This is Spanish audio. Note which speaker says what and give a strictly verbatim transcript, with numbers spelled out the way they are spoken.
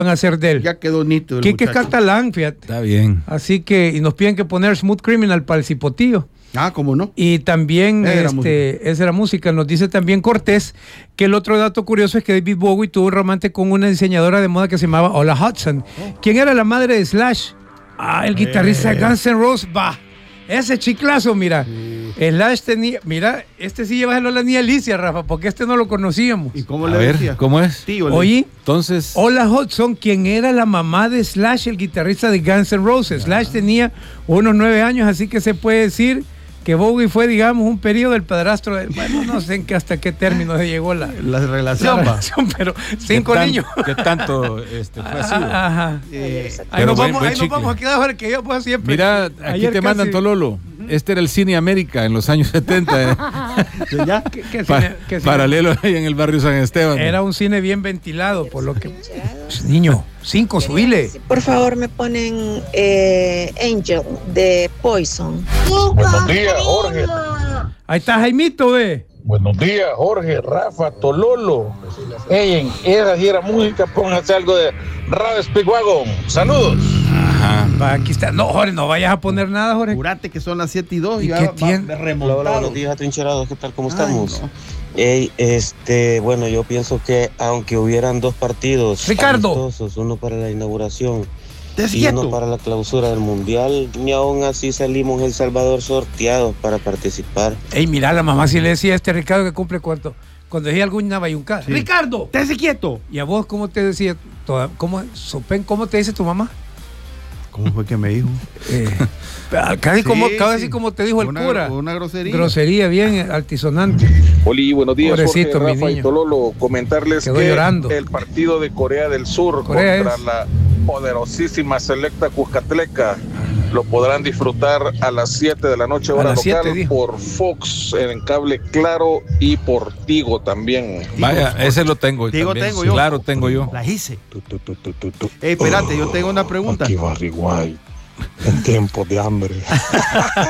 Speaker 1: van a hacer de él.
Speaker 2: Ya quedó nítido.
Speaker 1: Quique es catalán, fíjate.
Speaker 3: Está bien.
Speaker 1: Así que, y nos piden que poner Smooth Criminal para el cipotillo.
Speaker 2: Ah, ¿cómo no?
Speaker 1: Y también,
Speaker 2: Esa era
Speaker 1: este,
Speaker 2: música.
Speaker 1: esa era música. Nos dice también Cortés que el otro dato curioso es que David Bowie tuvo un romance con una diseñadora de moda que se llamaba Ola Hudson. ¿Quién era la madre de Slash? Ah, el guitarrista de Guns N' Roses. Va, ese chiclazo, mira. Sí. Slash tenía, mira, este sí llévaselo a la niña Alicia, Rafa, porque este no lo conocíamos.
Speaker 2: ¿Y cómo
Speaker 3: A
Speaker 2: le
Speaker 3: ver,
Speaker 2: decía?
Speaker 3: ¿cómo es?
Speaker 2: Tío, le-
Speaker 1: Oye,
Speaker 3: Entonces,
Speaker 1: Ola Hudson, quien era la mamá de Slash, el guitarrista de Guns N' Roses. Slash tenía unos nueve años, así que se puede decir que Bowie fue, digamos, un periodo del padrastro de, bueno, no sé en qué, hasta qué término se llegó la,
Speaker 2: la
Speaker 1: la
Speaker 2: relación. va.
Speaker 1: relación, pero cinco
Speaker 3: ¿qué tan-
Speaker 1: niños.
Speaker 3: ¿Qué tanto este, fue así?
Speaker 1: Ajá, ajá.
Speaker 2: Eh,
Speaker 1: Ahí
Speaker 3: Pero
Speaker 1: nos
Speaker 3: buen-
Speaker 1: vamos,
Speaker 3: buen
Speaker 1: ahí nos
Speaker 3: chicle.
Speaker 1: vamos a quedar ahora que yo pues siempre.
Speaker 3: Mira, aquí
Speaker 1: Ayer
Speaker 3: te mandan
Speaker 1: casi-
Speaker 3: Tololo. Este era el Cine América en los años setenta. eh.
Speaker 2: ¿Ya?
Speaker 1: ¿Qué- qué
Speaker 3: Pa-
Speaker 1: cine- qué cine?
Speaker 3: paralelo ahí en el barrio San Esteban.
Speaker 1: Era un cine bien ventilado, por lo que. Pues, niño, cinco, subile.
Speaker 4: Por favor, me ponen eh, Angel de Poison.
Speaker 5: Buenos días, Jorge.
Speaker 1: Ahí está Jaimito, ve.
Speaker 5: Buenos días, Jorge, Rafa, Tololo. Ey, en esa gira música, póngase algo de Rave Speedwagon. Saludos.
Speaker 3: Ajá.
Speaker 1: Va, aquí está. No, Jorge, no vayas a poner nada, Jorge.
Speaker 2: Jurate que son las siete y dos
Speaker 1: ¿Y
Speaker 2: y ya
Speaker 1: qué
Speaker 2: va
Speaker 1: tiene?
Speaker 2: de
Speaker 6: Hola,
Speaker 2: remontado.
Speaker 6: hola, buenos días, atrincherados. ¿Qué tal? ¿Cómo
Speaker 2: Ay,
Speaker 6: estamos?
Speaker 2: no.
Speaker 6: Ey, este, bueno, yo pienso que aunque hubieran dos partidos
Speaker 1: Ricardo.
Speaker 6: amistosos, uno para la inauguración
Speaker 2: Te
Speaker 6: y
Speaker 2: quieto.
Speaker 6: uno para la clausura del mundial, ni aún así salimos El Salvador sorteados para participar.
Speaker 1: Ey, mira, la mamá sí le decía a este Ricardo que cumple cuánto. Cuando decía alguna bayuncada.
Speaker 2: Sí.
Speaker 1: ¡Ricardo!
Speaker 2: Te quieto.
Speaker 1: ¿Y a vos cómo te decía? Toda- ¿Cómo, Sopen, ¿cómo te dice tu mamá?
Speaker 2: ¿Cómo fue que me dijo?
Speaker 1: Eh, casi,
Speaker 2: Sí,
Speaker 1: como, casi
Speaker 2: sí.
Speaker 1: como te dijo el
Speaker 2: Una-
Speaker 1: cura.
Speaker 2: Una grosería.
Speaker 1: Grosería bien altisonante.
Speaker 5: Oli, buenos días,
Speaker 1: Pobrecito,
Speaker 5: Jorge,
Speaker 1: mi
Speaker 5: Rafa
Speaker 1: niño.
Speaker 5: y Tololo. Comentarles
Speaker 1: Quedó
Speaker 5: que
Speaker 1: llorando.
Speaker 5: el partido de Corea del Sur
Speaker 1: Corea
Speaker 5: contra
Speaker 1: es.
Speaker 5: la poderosísima selecta Cuscatleca lo podrán disfrutar a las siete de la noche
Speaker 1: A
Speaker 5: hora
Speaker 1: las
Speaker 5: local
Speaker 1: siete, dijo.
Speaker 5: por Fox en cable Claro y por Tigo también.
Speaker 3: Vaya, ese lo tengo.
Speaker 2: Digo,
Speaker 3: también.
Speaker 2: tengo yo.
Speaker 3: Claro, tengo yo.
Speaker 2: La hice.
Speaker 5: Tu, tu, tu, tu, tu, tu.
Speaker 2: Ey, espérate, yo tengo una pregunta.
Speaker 5: Aquí va Riguay en tiempos de hambre.